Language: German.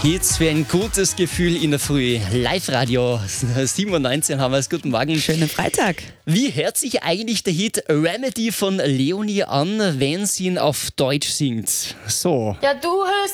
Hits für ein gutes Gefühl in der Früh. Live-Radio 97 haben wir es. Guten Morgen. Schönen Freitag. Wie hört sich eigentlich der Hit Remedy von Leonie an, wenn sie ihn auf Deutsch singt? So. Ja, du hörst